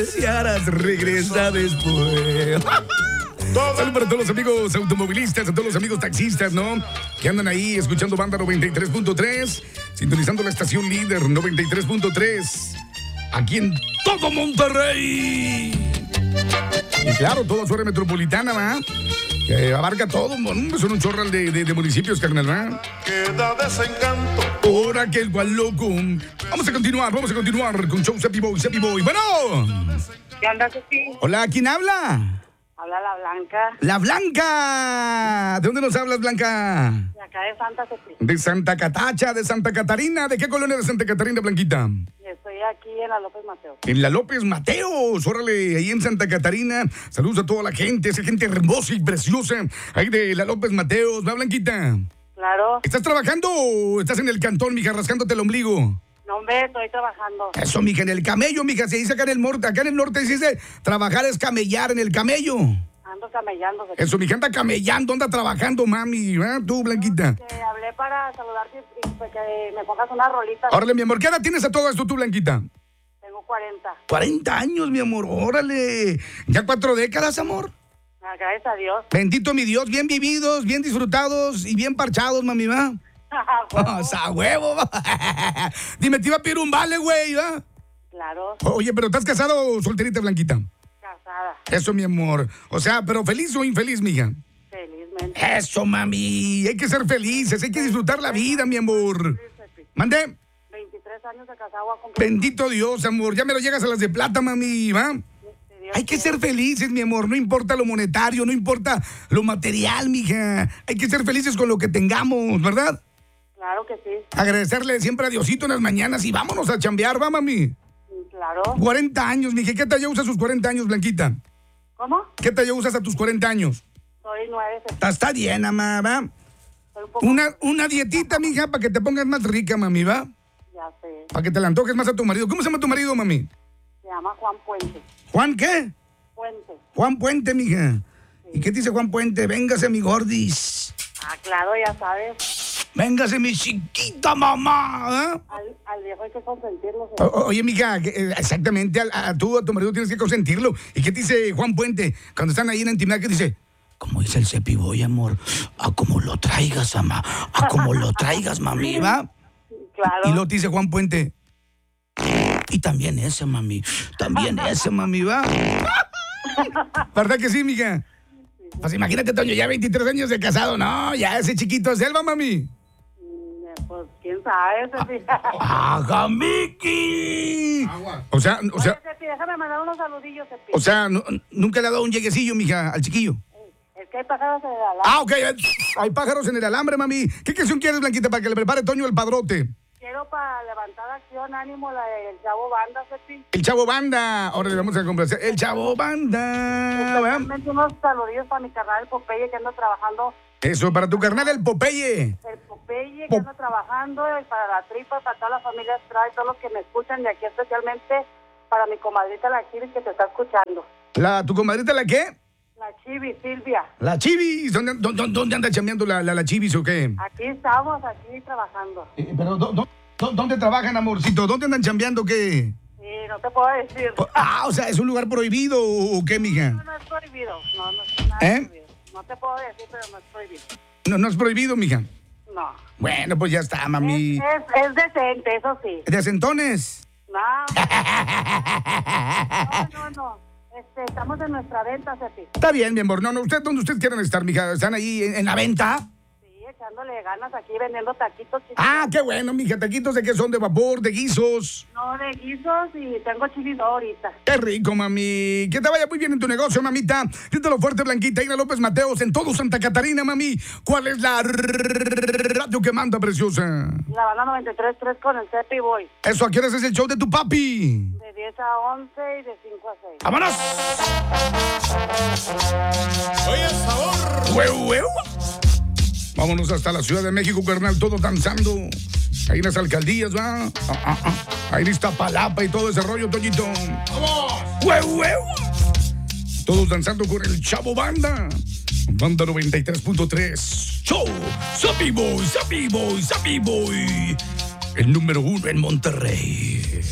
desearas, regresa después. Saludos para todos los amigos automovilistas, a todos los amigos taxistas, ¿no? Que andan ahí escuchando Banda 93.3, sintonizando la estación líder 93.3, aquí en todo Monterrey. Y claro, toda su área metropolitana, ¿va? Que abarca todo, son un chorral de municipios, carnal, ¿va? Queda desencanto. Por aquel cual loco. Vamos a continuar con Show Sappy Boy. Bueno. ¿Qué onda, Sofi? Hola, ¿quién habla? Habla la Blanca, La Blanca. ¿De dónde nos hablas, Blanca? de acá de Santa Sofi. De Santa Catacha, de Santa Catarina. ¿De qué colonia de Santa Catarina, Blanquita? Estoy aquí en la López Mateo. En la López Mateos, órale, ahí en Santa Catarina. Saludos a toda la gente, esa gente hermosa y preciosa. Ahí de la López Mateos, ¿va, Blanquita? Claro. ¿Estás trabajando o estás en el cantón, mija, rascándote el ombligo? No, hombre, estoy trabajando. Eso, mija, en el camello, mija, se dice acá en el norte. Acá en el norte se dice trabajar es camellar en el camello. Ando camellando. Sofi. Eso, mija, anda camellando, anda trabajando, mami, ¿eh? Tú, Blanquita. Te hablé para saludarte y pues, que me pongas una rolita. Órale, mi amor, ¿qué edad tienes a todo esto tú, Blanquita? Tengo 40. 40 años, mi amor, órale. Ya 4 décadas, amor. Gracias a Dios. Bendito mi Dios, bien vividos, bien disfrutados y bien parchados, mami, ¿va? ¡A huevo! Va. Dime, te iba a pedir un vale, güey, ¿va? Claro, Oye, pero ¿estás casado o solterita, Blanquita? casada. Eso, mi amor. O sea, pero feliz o infeliz, mija. Felizmente. Eso, mami. Hay que ser felices, hay que disfrutar la vida, mi amor. Mande. 23 años de casado a cumplir. Bendito Dios, amor. Ya me lo llegas a las de plata, mami, ¿va? Hay que ser felices, mi amor. No importa lo monetario, no importa lo material, mija. Hay que ser felices con lo que tengamos, ¿verdad? Claro que sí. Agradecerle siempre a Diosito en las mañanas y vámonos a chambear, ¿va, mami? Claro. 40 años, mija. ¿Qué talla usas a tus 40 años, Blanquita? ¿Cómo? ¿Qué talla usas a tus 40 años? Soy 9. Está bien, mamá, ¿va? Soy un poco. Una dietita, mija, para que te pongas más rica, mami, ¿va? Ya sé. Para que te la antojes más a tu marido. ¿Cómo se llama tu marido, mami? Se llama Juan Puente. ¿Juan qué? Puente. Juan Puente, mija. ¿Y qué te dice Juan Puente? Véngase, mi gordis. Ah, claro, ya sabes. Véngase, mi chiquita mamá. ¿Eh? Al viejo hay que consentirlo. Oye, mija, exactamente, a tu marido tienes que consentirlo. ¿Y qué te dice Juan Puente cuando están ahí en la intimidad? ¿Qué dice? Como dice el Cepi Boy, amor, a como lo traigas, ama, a como lo traigas, mami, ¿va? Claro. Y luego te dice Juan Puente, y también ese, mami, ¿va? ¿Verdad que sí, mija? Pues imagínate, Toño, ya 23 años de casado, no, ya ese chiquito es selva, mami. Pues quién sabe, Cepi. ¡Ajá, Miki! O sea, Oye, Cepi, déjame mandar unos saludillos, Cepi. nunca le ha dado un lleguecillo, mija, al chiquillo. Es que hay pájaros en el alambre. Ah, ok, hay pájaros en el alambre, mami. ¿Qué canción quieres, Blanquita, para que le prepare Toño el padrote? Quiero para levantar acción, ánimo, la del Chavo Banda, Cepi. El Chavo Banda. Ahora le vamos a complacer. El Chavo Banda. ¿verdad? Especialmente unos saludillos para mi carnal el Popeye que anda trabajando. Eso, para tu carnal, el Popeye. El Popeye que anda trabajando, y para la tripa, para toda la familia Estrada y todos los que me escuchan. Y aquí especialmente para mi comadrita la Chivis que te está escuchando. ¿Tu comadrita la qué? La Chivis, Silvia. La Chivis. ¿Dónde anda chambeando la Chivis o qué? Aquí estamos, aquí trabajando. Pero, ¿dónde trabajan, amorcito? ¿Dónde andan chambeando qué? Sí, no te puedo decir. O sea, ¿es un lugar prohibido o qué, mija? No es prohibido. No es nada prohibido. No te puedo decir, pero no es prohibido. No es prohibido, mija. No. Bueno, pues ya está, mami. Es decente, eso sí. ¿De acentones? No. No. Estamos en nuestra venta, Cepi. Está bien, mi amor. No, ¿dónde ustedes quieren estar, mija? ¿Están ahí en la venta? Sí, echándole ganas aquí vendiendo taquitos. Chiquitos. Ah, qué bueno, mija. ¿Taquitos de qué son? ¿De vapor? ¿De guisos? No, de guisos y tengo chivis ahorita. Qué rico, mami. Que te vaya muy bien en tu negocio, mamita. Siéntelo fuerte, Blanquita. Ina López Mateos, en todo Santa Catarina, mami. ¿Cuál es la radio que manda, preciosa? La banda 93.3 con el Cepi Boy. Eso, ¿a qué hora es el show de tu papi? De 10 a 11 y de 5 a 6. ¡Vámonos! Oye, sabor. ¡Huevo! Vámonos hasta la Ciudad de México, carnal, todos danzando. Ahí en las alcaldías, ¿va? Ahí en Iztapalapa y todo ese rollo, Toñito. ¡Vamos! ¡Huevo! Todos danzando con el Chavo Banda. Banda 93.3. Show. Sappy Boy. El número 1 en Monterrey.